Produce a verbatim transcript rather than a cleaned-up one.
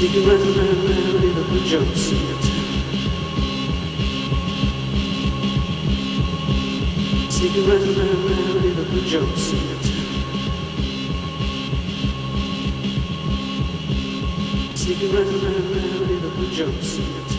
Sneaking round, round, round in a blue jumpsuit. Sneaking round, round, round in a blue jumpsuit. Sneaking round, round, round in a blue jumpsuit.